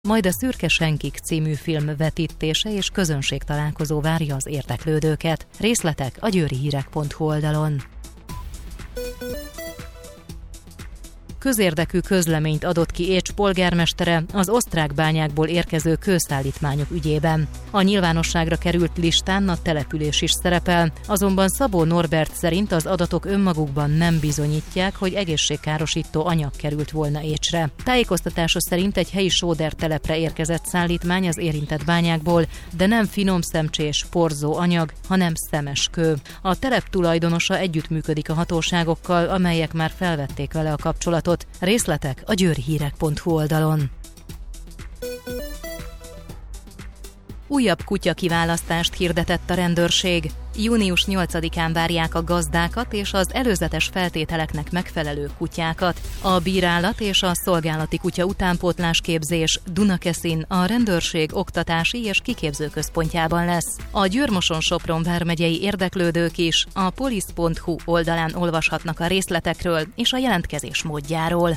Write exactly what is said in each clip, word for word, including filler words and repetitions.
majd a Szürke Senkik című film vetítése és közönségtalálkozó várja az érdeklődőket. Részletek a győrihírek pont hu oldalon. Közérdekű közleményt adott ki Écs polgármestere az osztrák bányákból érkező kőszállítmányok ügyében. A nyilvánosságra került listán a település is szerepel, azonban Szabó Norbert szerint az adatok önmagukban nem bizonyítják, hogy egészségkárosító anyag került volna Écsre. Tájékoztatása szerint egy helyi sódertelepre érkezett szállítmány az érintett bányákból, de nem finomszemcsés, porzó anyag, hanem szemeskő. A telep tulajdonosa együttműködik a hatóságokkal, amelyek már felvették vele a kapcsolatot. Részletek a győrhírek pont hu oldalon. Újabb kutyakiválasztást hirdetett a rendőrség. június nyolcadikán várják a gazdákat és az előzetes feltételeknek megfelelő kutyákat. A bírálat és a szolgálati kutya utánpótlásképzés Dunakeszin a rendőrség oktatási és kiképző központjában lesz. A Győr-Moson-Sopron vármegyei érdeklődők is a polisz pont hu oldalán olvashatnak a részletekről és a jelentkezés módjáról.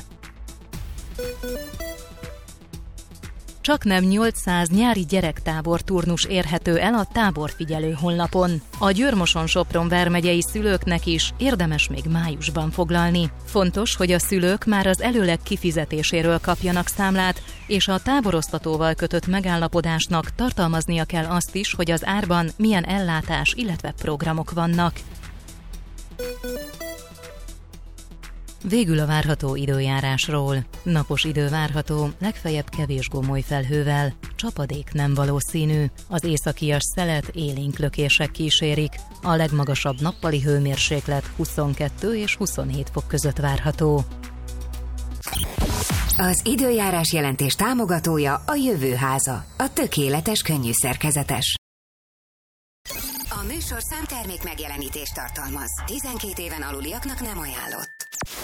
Csaknem nyolcszáz nyári gyerektábor turnus érhető el a táborfigyelő honlapon. A Győr-Moson-Sopron vármegyei szülőknek is érdemes még májusban foglalni. Fontos, hogy a szülők már az előleg kifizetéséről kapjanak számlát, és a táboroztatóval kötött megállapodásnak tartalmaznia kell azt is, hogy az árban milyen ellátás, illetve programok vannak. Végül a várható időjárásról. Napos idő várható, legfeljebb kevés gomoly felhővel, csapadék nem valószínű. Az északias szelet élénk lökések kísérik. A legmagasabb nappali hőmérséklet huszonkettő és huszonhét fok között várható. Az időjárás jelentés támogatója a Jövőháza, a tökéletes könnyű szerkezetes. A műsor számtermék megjelenítést tartalmaz. tizenkét éven aluliaknak nem ajánlott.